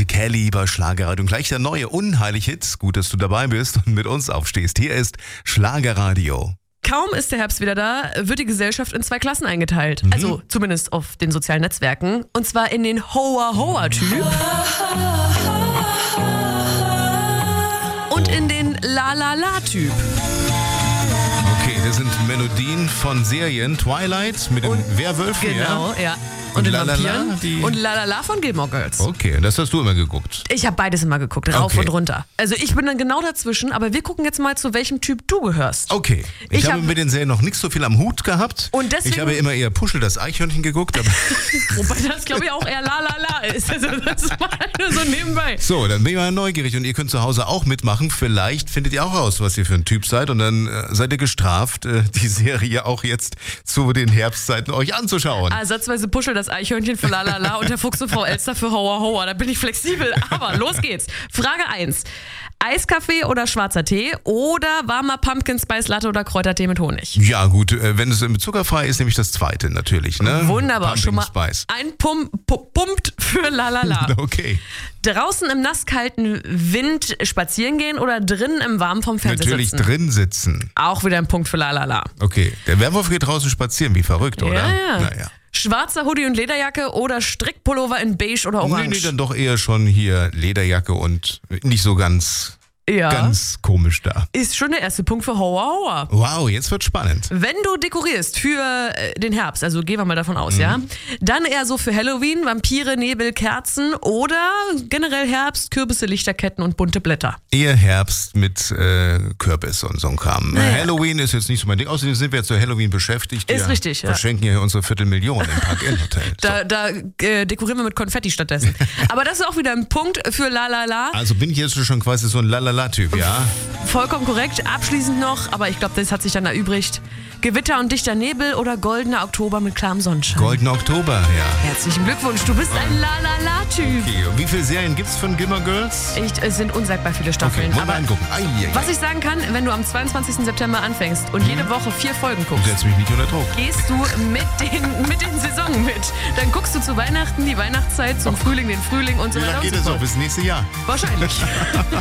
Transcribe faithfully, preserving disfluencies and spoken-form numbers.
mit Kelly bei Schlagerradio. Und gleich der neue Unheilig-Hit. Gut, dass du dabei bist und mit uns aufstehst. Hier ist Schlagerradio. Kaum ist der Herbst wieder da, wird die Gesellschaft in zwei Klassen eingeteilt. Mhm. Also zumindest auf den sozialen Netzwerken. Und zwar in den Hoa-Hoa-Typ und in den La-La-La-Typ. Okay, das sind Melodien von Serien. Twilight mit den Und- Werwölfen, Genau, ja? ja. Und Und den La La La, Vampiren. die- Und La-La-La von Gilmore Girls. Okay, das hast du immer geguckt. Ich habe beides immer geguckt, rauf Okay. und runter. Also ich bin dann genau dazwischen, aber wir gucken jetzt mal, zu welchem Typ du gehörst. Okay, ich, Ich habe hab- mit den Serien noch nicht so viel am Hut gehabt. Und deswegen- ich habe immer eher Puschel, das Eichhörnchen geguckt. Aber Wobei das, glaube ich, auch eher La-La-La ist. Also das war nur so nebenbei. so, dann bin ich mal neugierig und ihr könnt zu Hause auch mitmachen. Vielleicht findet ihr auch raus, was ihr für ein Typ seid und dann äh, seid ihr gestraft, äh, die Serie auch jetzt zu den Herbstzeiten euch anzuschauen. Ersatzweise Puschel das Eichhörnchen für La La La und der Fuchs und Frau Elster für Hoa Hoa. Da bin ich flexibel, aber los geht's. Frage eins. Eiskaffee oder schwarzer Tee oder warmer Pumpkin Spice Latte oder Kräutertee mit Honig? Ja gut, äh, wenn es äh, zuckerfrei ist, nämlich das zweite natürlich. Ne? Wunderbar, Pumpkin schon mal Spice. ein Pum pu Pumpt für La La La. Okay, Draußen im nasskalten Wind spazieren gehen oder drinnen im Warmen vom Fernseher natürlich sitzen? drin sitzen. Auch wieder ein Punkt für La La La. Okay, der Werwolf geht draußen spazieren, wie verrückt, oder? Ja, ja. Naja. Schwarzer Hoodie und Lederjacke oder Strickpullover in beige oder orange? Nee, nee, dann doch eher schon hier Lederjacke und nicht so ganz, ja. ganz komisch da. Ist schon der erste Punkt für Hoa Hoa. Wow, jetzt wird spannend. Wenn du dekorierst für äh, den Herbst, also gehen wir mal davon aus, Mhm. ja, dann eher so für Halloween, Vampire, Nebel, Kerzen oder generell Herbst, Kürbisse, Lichterketten und bunte Blätter. Eher Herbst mit äh, Kürbis und so ein Kram. Naja. Halloween ist jetzt nicht so mein Ding. Außerdem sind wir jetzt zu Halloween beschäftigt. Ist wir richtig, ja. verschenken hier unsere Viertelmillion im Park-In-Hotel. So. Da, da äh, dekorieren wir mit Konfetti stattdessen. Aber das ist auch wieder ein Punkt für La La La. Also bin ich jetzt schon quasi so ein Lalala-Typ, ja? Vollkommen korrekt. Abschließend noch, aber ich glaube, das hat sich dann erübrigt. Gewitter und dichter Nebel oder goldener Oktober mit klarem Sonnenschein. Goldener Oktober, ja. Herzlichen Glückwunsch, du bist ein La La La Typ. Okay, und wie viele Serien gibt's von Gilmore Girls? Echt, es sind unsagbar viele Okay, Staffeln. wollen wir aber angucken. Ai, ai, ai. was ich sagen kann, wenn du am zweiundzwanzigsten September anfängst und jede Woche vier Folgen guckst, Setz mich nicht unter Druck. gehst du mit den, mit den Saisonen mit. Dann guckst du zu Weihnachten die Weihnachtszeit, zum Frühling den Frühling und so Wie weiter lange und geht so es noch? fort. Bis nächstes Jahr. Wahrscheinlich.